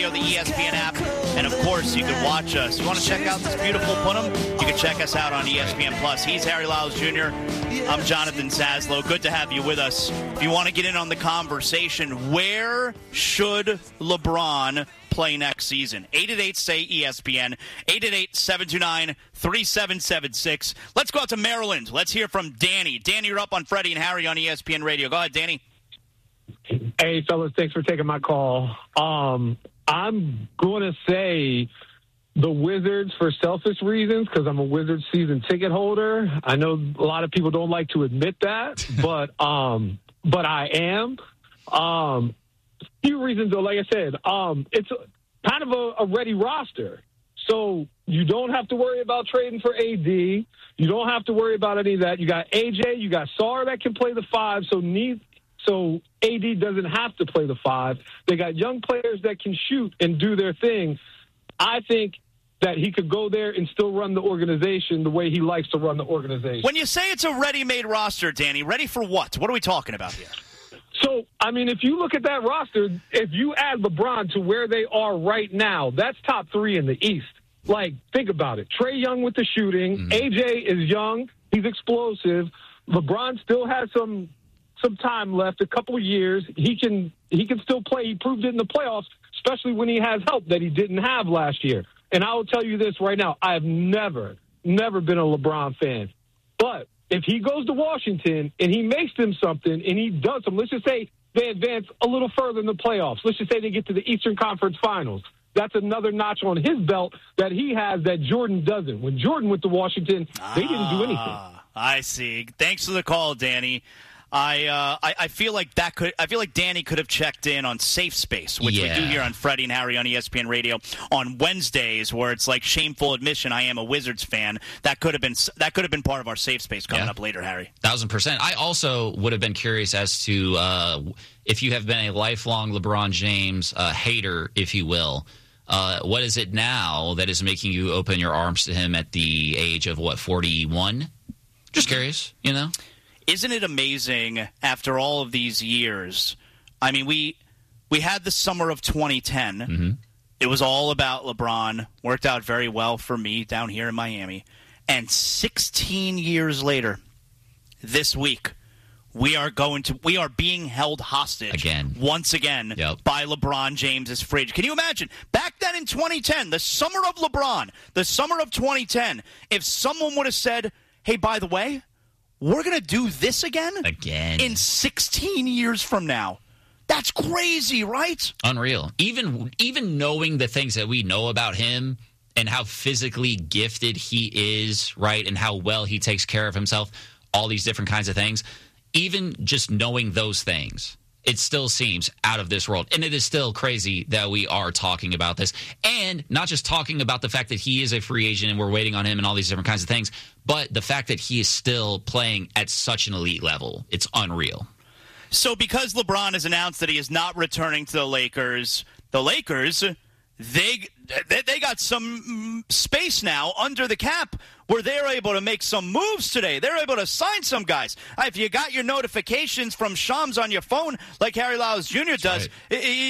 Radio, the ESPN app, and, of course, you can watch us. You want to check out this beautiful Punim? You can check us out on ESPN+. He's Harry Lyles Jr. I'm Jonathan Saslow. Good to have you with us. If you want to get in on the conversation, where should LeBron play next season? 888-SAY-ESPN, 888-729-3776. Let's go out to Maryland. Let's hear from Danny. Danny, you're up on Freddie and Harry on ESPN Radio. Go ahead, Danny. Hey, fellas, thanks for taking my call. I'm going to say the Wizards for selfish reasons because I'm a Wizards season ticket holder. I know a lot of people don't like to admit that, but I am. Few reasons, though, like I said, it's kind of a ready roster. So you don't have to worry about trading for AD. You don't have to worry about any of that. You got AJ, you got Sarr that can play the 5, so AD doesn't have to play the 5. They got young players that can shoot and do their thing. I think that he could go there and still run the organization the way he likes to run the organization. When you say it's a ready-made roster, Danny, ready for what? What are we talking about here? So, I mean, if you look at that roster, if you add LeBron to where they are right now, that's top 3 in the East. Like, think about it. Trae Young with the shooting. AJ is young. He's explosive. LeBron still has some time left, a couple of years. He can still play. He proved it in the playoffs, especially when he has help that he didn't have last year. And I will tell you this right now. I have never been a LeBron fan. But if he goes to Washington and he makes them something and he does them, let's just say they advance a little further in the playoffs. Let's just say they get to the Eastern Conference Finals. That's another notch on his belt that he has that Jordan doesn't. When Jordan went to Washington, they didn't do anything. I see. Thanks for the call, Danny. I feel like Danny could have checked in on Safe Space, which we do here on Freddie and Harry on ESPN Radio on Wednesdays, where it's like shameful admission. I am a Wizards fan. That could have been part of our Safe Space coming up later, Harry. 1,000%. I also would have been curious as to if you have been a lifelong LeBron James hater, if you will. What is it now that is making you open your arms to him at the age of 41? Just curious, you know. Isn't it amazing after all of these years? I mean, we had the summer of 2010. Mm-hmm. It was all about LeBron. Worked out very well for me down here in Miami. And 16 years later, this week, we are being held hostage once again by LeBron James's fridge. Can you imagine? Back then in 2010, the summer of LeBron, the summer of 2010, if someone would have said, hey, by the way, we're going to do this again in 16 years from now. That's crazy, right? Unreal. Even knowing the things that we know about him and how physically gifted he is, right, and how well he takes care of himself, all these different kinds of things, even just knowing those things, it still seems out of this world. And it is still crazy that we are talking about this. And not just talking about the fact that he is a free agent and we're waiting on him and all these different kinds of things, but the fact that he is still playing at such an elite level. It's unreal. So because LeBron has announced that he is not returning to the Lakers, they got some space now under the cap where they're able to make some moves today. They're able to sign some guys. If you got your notifications from Shams on your phone like Harry Lyles Jr. does,